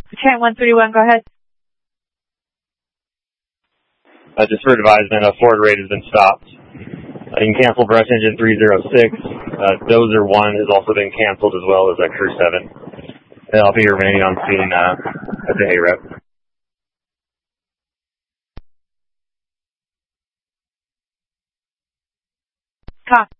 Trent 131, go ahead. Just for advisement, a forward rate has been stopped. You can cancel brush engine 306. Dozer 1 has also been canceled as well as Crew 7. And I'll be remaining on scene at the A-Rep. Copy.